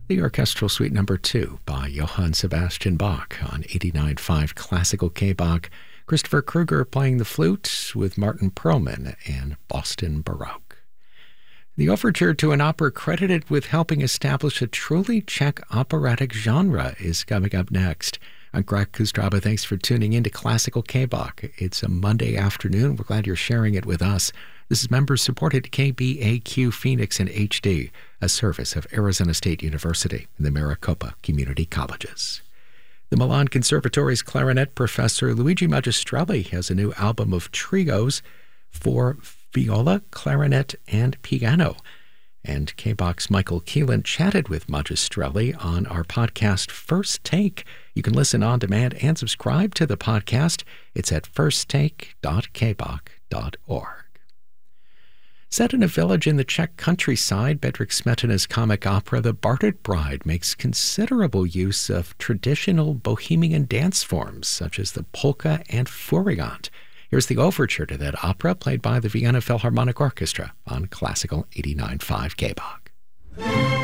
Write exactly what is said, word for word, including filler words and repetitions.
The Orchestral Suite Number two by Johann Sebastian Bach on eighty-nine point five Classical K-Bach. Christopher Kruger playing the flute with Martin Perlman and Boston Baroque. The overture to an opera credited with helping establish a truly Czech operatic genre is coming up next. I'm Greg Kustraba. Thanks for tuning in to Classical K-Bach. It's a Monday afternoon. We're glad you're sharing it with us. This is member-supported K B A Q Phoenix in H D, a service of Arizona State University and the Maricopa Community Colleges. The Milan Conservatory's clarinet professor Luigi Magistrelli has a new album of trios for viola, clarinet, and piano. And K-Bach's Michael Keelan chatted with Magistrelli on our podcast First Take. You can listen on demand and subscribe to the podcast. It's at first take dot k bach dot org. Set in a village in the Czech countryside, Bedřich Smetana's comic opera The Bartered Bride makes considerable use of traditional Bohemian dance forms such as the polka and furiant. Here's the overture to that opera played by the Vienna Philharmonic Orchestra on Classical eighty-nine point five K-Bach.